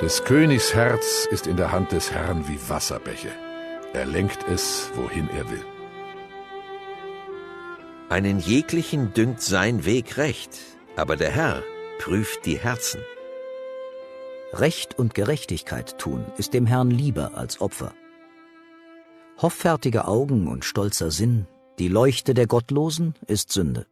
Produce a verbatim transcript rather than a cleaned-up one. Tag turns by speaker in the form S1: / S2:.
S1: Des Königs Herz ist in der Hand des Herrn wie Wasserbäche. Er lenkt es, wohin er will.
S2: Einen jeglichen dünkt sein Weg recht, aber der Herr prüft die Herzen.
S3: Recht und Gerechtigkeit tun ist dem Herrn lieber als Opfer. Hoffärtige Augen und stolzer Sinn, die Leuchte der Gottlosen ist Sünde.